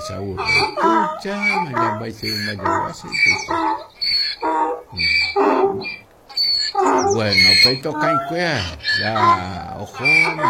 se aburre. Escucha, mañana así. Bueno, peito caen ya, ojo.